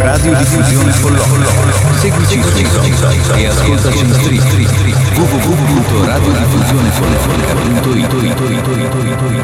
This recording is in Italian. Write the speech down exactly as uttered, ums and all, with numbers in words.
Radiodiffusione Follonica. Seguici sui social e ascoltaci in stream. w w w punto radiodiffusionefollonica punto it